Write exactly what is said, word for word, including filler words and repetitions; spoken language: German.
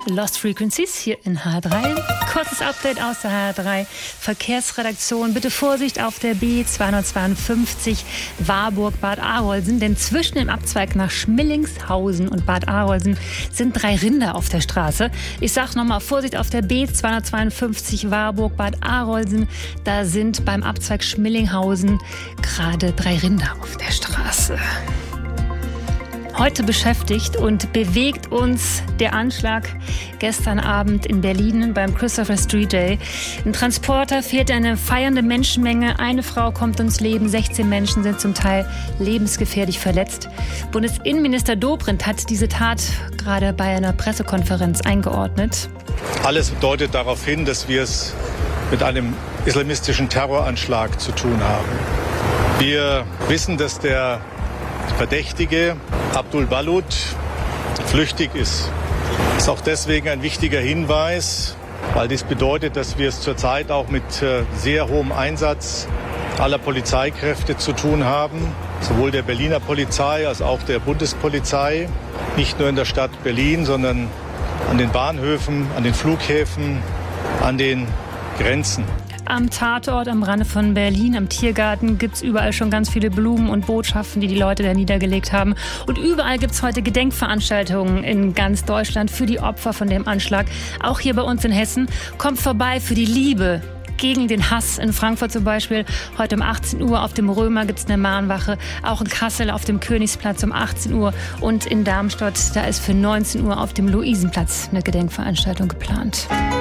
Lost Frequencies hier in H drei. Kurzes Update aus der H drei Verkehrsredaktion. Bitte Vorsicht auf der B zweihundertzweiundfünfzig Warburg-Bad Arolsen, denn zwischen dem Abzweig nach Schmillingshausen und Bad Arolsen sind drei Rinder auf der Straße. Ich sage nochmal, Vorsicht auf der B zweihundertzweiundfünfzig Warburg-Bad Arolsen. Da sind beim Abzweig Schmillinghausen gerade drei Rinder auf der Straße. Heute beschäftigt und bewegt uns der Anschlag gestern Abend in Berlin beim Christopher Street Day. Ein Transporter fährt eine feiernde Menschenmenge. Eine Frau kommt ums Leben. sechzehn Menschen sind zum Teil lebensgefährlich verletzt. Bundesinnenminister Dobrindt hat diese Tat gerade bei einer Pressekonferenz eingeordnet. Alles deutet darauf hin, dass wir es mit einem islamistischen Terroranschlag zu tun haben. Wir wissen, dass der Verdächtige Abdul Balut flüchtig ist. Das ist auch deswegen ein wichtiger Hinweis, weil dies bedeutet, dass wir es zurzeit auch mit sehr hohem Einsatz aller Polizeikräfte zu tun haben, sowohl der Berliner Polizei als auch der Bundespolizei, nicht nur in der Stadt Berlin, sondern an den Bahnhöfen, an den Flughäfen, an den Grenzen. Am Tatort am Rande von Berlin, am Tiergarten, gibt es überall schon ganz viele Blumen und Botschaften, die die Leute da niedergelegt haben. Und überall gibt es heute Gedenkveranstaltungen in ganz Deutschland für die Opfer von dem Anschlag. Auch hier bei uns in Hessen. Kommt vorbei für die Liebe gegen den Hass. In Frankfurt zum Beispiel heute um achtzehn Uhr auf dem Römer gibt es eine Mahnwache. Auch in Kassel auf dem Königsplatz um achtzehn Uhr. Und in Darmstadt, da ist für neunzehn Uhr auf dem Luisenplatz eine Gedenkveranstaltung geplant.